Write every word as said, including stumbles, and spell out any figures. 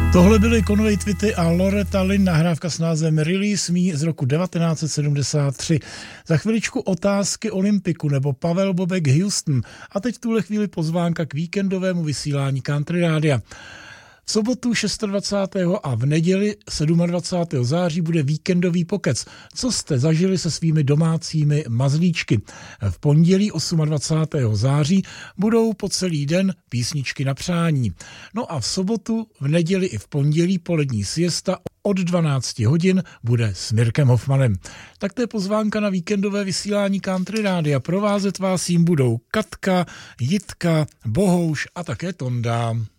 Tohle byly Conway Twitty a Loretta Lynn, nahrávka s názvem Release Me z roku devatenáct set sedmdesát tři. Za chviličku otázky Olympiku nebo Pavel Bobek Houston. A teď v tuhle chvíli pozvánka k víkendovému vysílání Country Rádia. V sobotu dvacátého šestého a v neděli dvacátého sedmého září bude víkendový pokec. Co jste zažili se svými domácími mazlíčky? V pondělí dvacátého osmého září budou po celý den písničky na přání. No a v sobotu, v neděli i v pondělí polední siesta od dvanácti hodin bude s Mirkem Hofmanem. Tak to je pozvánka na víkendové vysílání Country Rádia. Provázet vás jim budou Katka, Jitka, Bohouš a také Tonda.